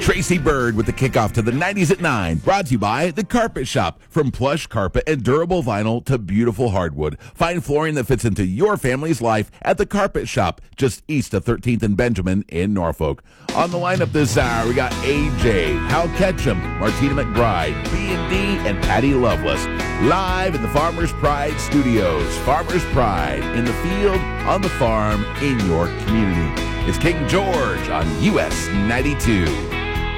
Tracy Bird with the kickoff to the 90s at 9, brought to you by The Carpet Shop. From plush carpet and durable vinyl to beautiful hardwood, find flooring that fits into your family's life at The Carpet Shop, just east of 13th and Benjamin in Norfolk. On the lineup this hour, we got AJ, Hal Ketchum, Martina McBride, B&D, and Patty Loveless. Live in the Farmers Pride Studios. Farmers Pride, in the field, on the farm, in your community. It's King George on US 92.